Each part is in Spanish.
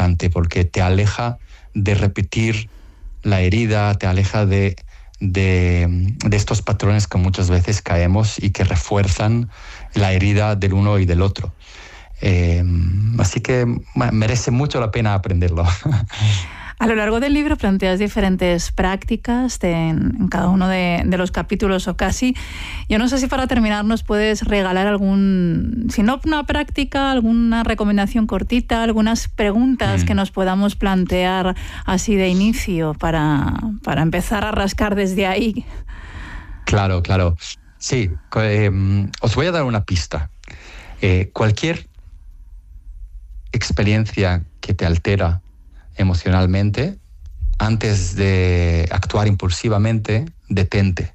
importante porque te aleja de repetir la herida, te aleja de estos patrones que muchas veces caemos y que refuerzan la herida del uno y del otro. Así que merece mucho la pena aprenderlo. A lo largo del libro planteas diferentes prácticas en cada uno de los capítulos o casi. Yo no sé si para terminar nos puedes regalar si no una práctica, alguna recomendación cortita, algunas preguntas que nos podamos plantear así de inicio para empezar a rascar desde ahí. Claro. Sí, os voy a dar una pista. Cualquier experiencia que te altera emocionalmente, antes de actuar impulsivamente, detente,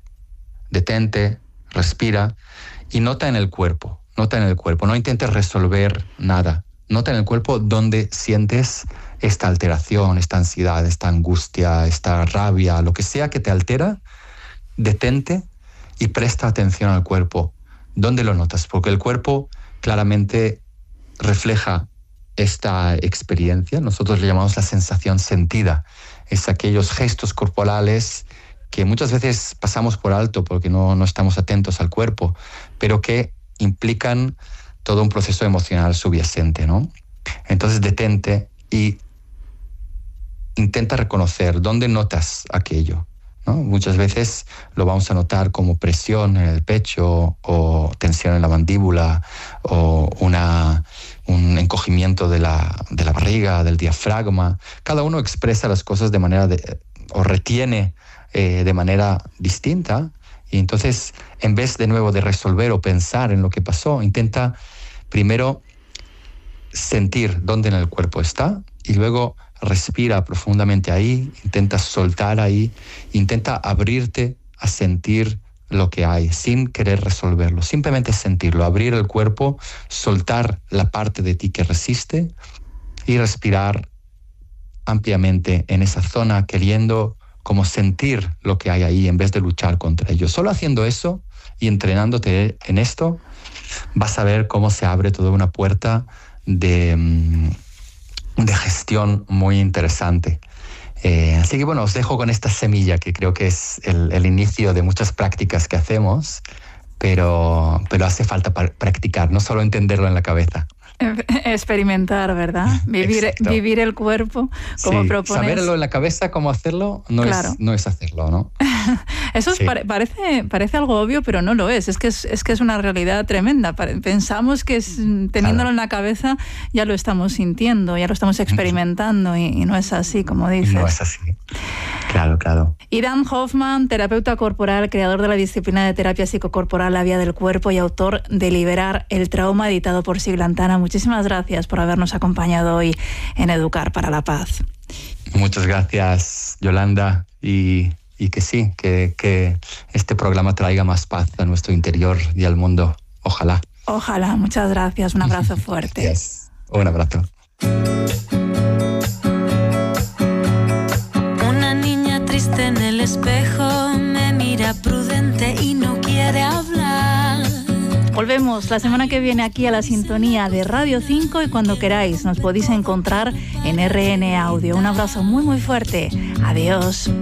respira y nota en el cuerpo, no intentes resolver nada, nota en el cuerpo dónde sientes esta alteración, esta ansiedad, esta angustia, esta rabia, lo que sea que te altera, detente y presta atención al cuerpo. ¿Dónde lo notas? Porque el cuerpo claramente refleja esta experiencia. Nosotros le llamamos la sensación sentida. Es aquellos gestos corporales que muchas veces pasamos por alto porque no estamos atentos al cuerpo, pero que implican todo un proceso emocional subyacente, ¿no? Entonces detente y intenta reconocer dónde notas aquello, ¿no? Muchas veces lo vamos a notar como presión en el pecho o tensión en la mandíbula o un encogimiento de la barriga, del diafragma. Cada uno expresa las cosas de manera o retiene de manera distinta, y entonces en vez de nuevo de resolver o pensar en lo que pasó, intenta primero sentir dónde en el cuerpo está y luego respira profundamente ahí, intenta soltar ahí, intenta abrirte a sentir lo que hay, sin querer resolverlo, simplemente sentirlo, abrir el cuerpo, soltar la parte de ti que resiste y respirar ampliamente en esa zona, queriendo como sentir lo que hay ahí en vez de luchar contra ello. Solo haciendo eso y entrenándote en esto, vas a ver cómo se abre toda una puerta de gestión muy interesante. Así que bueno, os dejo con esta semilla que creo que es el inicio de muchas prácticas que hacemos, pero hace falta practicar, no solo entenderlo en la cabeza. Experimentar, ¿verdad? Vivir el cuerpo como propones. Saberlo en la cabeza, cómo hacerlo, no es hacerlo, ¿no? Eso parece algo obvio, pero no lo es. Es que es una realidad tremenda. Pensamos que teniéndolo en la cabeza ya lo estamos sintiendo, ya lo estamos experimentando y no es así, como dices. No es así. Claro. Idan Hoffman, terapeuta corporal, creador de la disciplina de terapia psicocorporal La Vía del Cuerpo y autor de Liberar el Trauma, editado por Siglantana. Muchísimas gracias por habernos acompañado hoy en Educar para la Paz. Muchas gracias, Yolanda, y que sí, que este programa traiga más paz a nuestro interior y al mundo. Ojalá. Ojalá, muchas gracias. Un abrazo fuerte. Gracias. Un abrazo. Una niña triste en el espejo me mira prudente y no quiere hablar. Volvemos la semana que viene aquí a la sintonía de Radio 5 y cuando queráis nos podéis encontrar en RN Audio. Un abrazo muy muy fuerte. Adiós.